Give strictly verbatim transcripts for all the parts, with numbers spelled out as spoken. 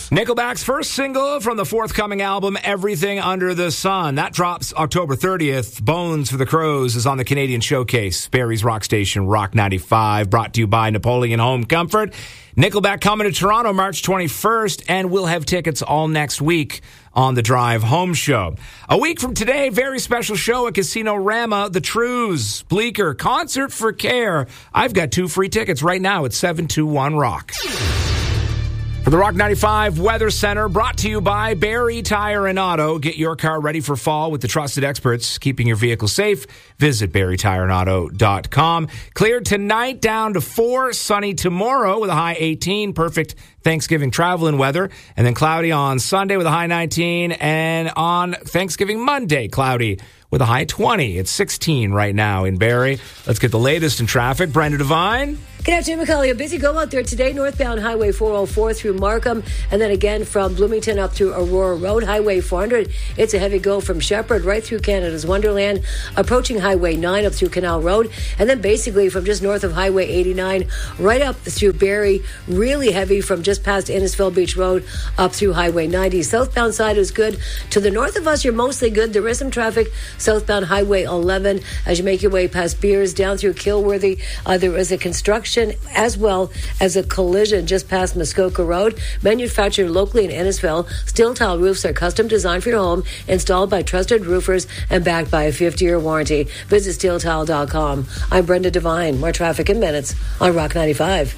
Nickelback's first single from the forthcoming album, Everything Under the Sun. That drops October thirtieth. Bones for the Crows is on the Canadian Showcase. Barrie's Rock Station, Rock ninety-five, brought to you by Napoleon Home Comfort. Nickelback coming to Toronto March twenty-first, and we'll have tickets all next week on the Drive Home Show. A week from today, very special show at Casino Rama, The Trues, Bleecker, Concert for Care. I've got two free tickets right now at seven two one rock. For the Rock ninety-five Weather Center, brought to you by Barrie Tire and Auto. Get your car ready for fall with the trusted experts, keeping your vehicle safe. Visit barrie tire and auto dot com. Clear tonight, down to four. Sunny tomorrow with a high eighteen. Perfect Thanksgiving traveling weather. And then cloudy on Sunday with a high nineteen. And on Thanksgiving Monday, cloudy with a high twenty. It's sixteen right now in Barrie. Let's get the latest in traffic. Brenda Devine. Good afternoon, Macaulay. A busy go out there today. Northbound Highway four oh four through Markham, and then again from Bloomington up through Aurora Road. Highway four hundred, it's a heavy go from Shepherd right through Canada's Wonderland, approaching Highway nine up through Canal Road, and then basically from just north of Highway eighty-nine right up through Barrie. Really heavy from just past Innisfil Beach Road up through Highway ninety. Southbound side is good. To the north of us, you're mostly good. There is some traffic southbound Highway eleven as you make your way past Beers down through Kilworthy. Uh, there is a construction as well as a collision just past Muskoka Road. Manufactured locally in Innisfil, steel tile roofs are custom designed for your home, installed by trusted roofers, and backed by a fifty-year warranty. Visit steel tile dot com. I'm Brenda Devine. More traffic in minutes on Rock ninety-five.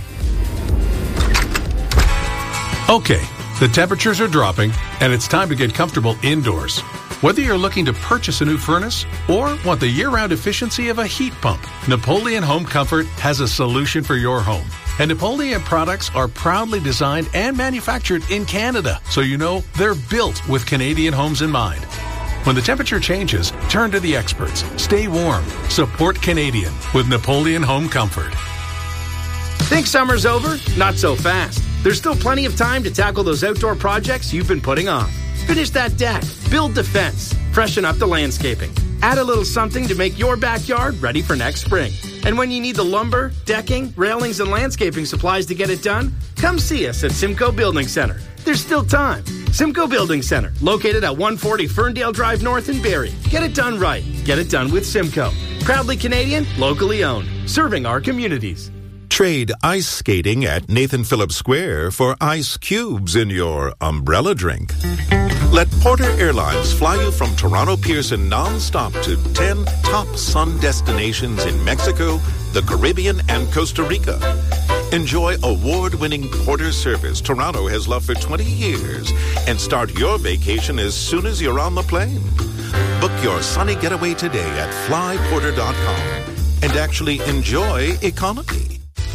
Okay, the temperatures are dropping, and it's time to get comfortable indoors. Whether you're looking to purchase a new furnace or want the year-round efficiency of a heat pump, Napoleon Home Comfort has a solution for your home. And Napoleon products are proudly designed and manufactured in Canada, so you know they're built with Canadian homes in mind. When the temperature changes, turn to the experts. Stay warm. Support Canadian with Napoleon Home Comfort. Think summer's over? Not so fast. There's still plenty of time to tackle those outdoor projects you've been putting off. Finish that deck, build the fence, freshen up the landscaping. Add a little something to make your backyard ready for next spring. And when you need the lumber, decking, railings, and landscaping supplies to get it done, come see us at Simcoe Building Center. There's still time. Simcoe Building Center, located at one forty Ferndale Drive North in Barrie. Get it done right. Get it done with Simcoe. Proudly Canadian, locally owned, serving our communities. Trade ice skating at Nathan Phillips Square for ice cubes in your umbrella drink. Let Porter Airlines fly you from Toronto Pearson non-stop to ten top sun destinations in Mexico, the Caribbean, and Costa Rica. Enjoy award-winning Porter service Toronto has loved for twenty years and start your vacation as soon as you're on the plane. Book your sunny getaway today at fly porter dot com and actually enjoy economy.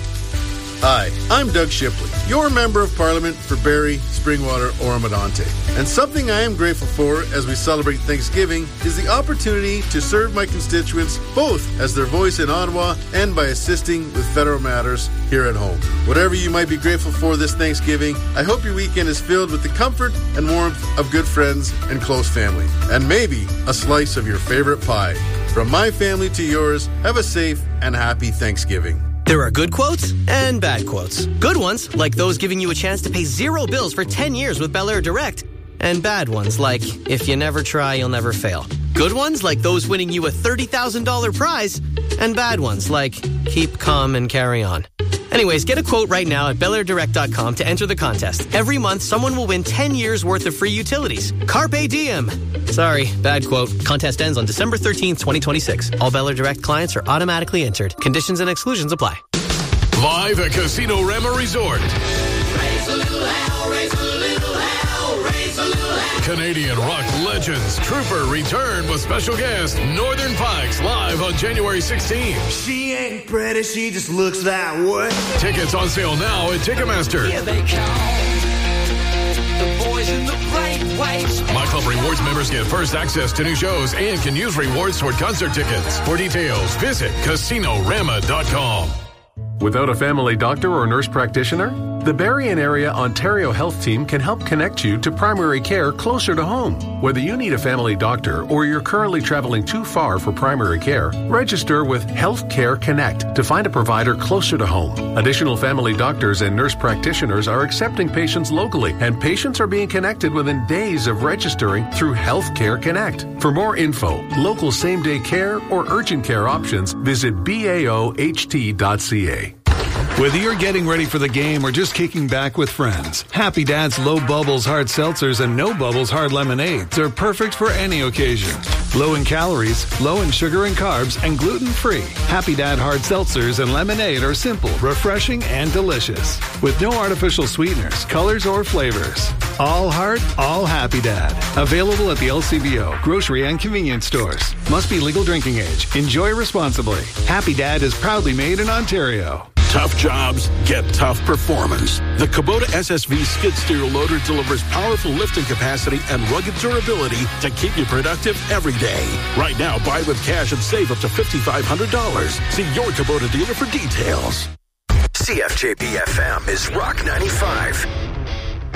Hi, I'm Doug Shipley, your Member of Parliament for Barrie, Springwater, Oro-Medonte. And something I am grateful for as we celebrate Thanksgiving is the opportunity to serve my constituents both as their voice in Ottawa and by assisting with federal matters here at home. Whatever you might be grateful for this Thanksgiving, I hope your weekend is filled with the comfort and warmth of good friends and close family. And maybe a slice of your favorite pie. From my family to yours, have a safe and happy Thanksgiving. There are good quotes and bad quotes. Good ones, like those giving you a chance to pay zero bills for ten years with Bel Air Direct. And bad ones, like, if you never try, you'll never fail. Good ones, like those winning you a thirty thousand dollars prize. And bad ones, like, keep calm and carry on. Anyways, get a quote right now at bel air direct dot com to enter the contest. Every month, someone will win ten years worth of free utilities. Carpe diem. Sorry, bad quote. Contest ends on December thirteenth, twenty twenty-six. All Bel Air Direct clients are automatically entered. Conditions and exclusions apply. Live at Casino Rama Resort. Raise a little hell, raise a little hell, raise a little hell. Canadian rock legends Trooper return with special guest Northern Pikes live on January sixteenth. She ain't pretty, she just looks that way. Tickets on sale now at Ticketmaster. Here they come. The boys in the bright whites. My Club Rewards members get first access to new shows and can use rewards toward concert tickets. For details, visit casino rama dot com. Without a family doctor or nurse practitioner? The Barrie and Area Ontario Health Team can help connect you to primary care closer to home. Whether you need a family doctor or you're currently traveling too far for primary care, register with Healthcare Connect to find a provider closer to home. Additional family doctors and nurse practitioners are accepting patients locally, and patients are being connected within days of registering through Healthcare Connect. For more info, local same-day care, or urgent care options, visit B A O H T dot C A. Whether you're getting ready for the game or just kicking back with friends, Happy Dad's Low Bubbles Hard Seltzers and No Bubbles Hard Lemonades are perfect for any occasion. Low in calories, low in sugar and carbs, and gluten-free. Happy Dad Hard Seltzers and Lemonade are simple, refreshing, and delicious. With no artificial sweeteners, colors, or flavors. All heart, all Happy Dad. Available at the L C B O, grocery, and convenience stores. Must be legal drinking age. Enjoy responsibly. Happy Dad is proudly made in Ontario. Tough jobs get tough performance. The Kubota S S V skid steer loader delivers powerful lifting capacity and rugged durability to keep you productive every day. Right now, buy with cash and save up to five thousand five hundred dollars. See your Kubota dealer for details. C F J B F M is Rock ninety-five.